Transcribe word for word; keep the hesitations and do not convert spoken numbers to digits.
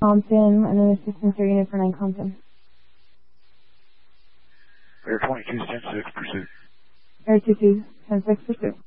Compton, and then assistance or unit for nine Compton. Air twenty-two, ten six, pursuit. Air two two, ten six, pursuit.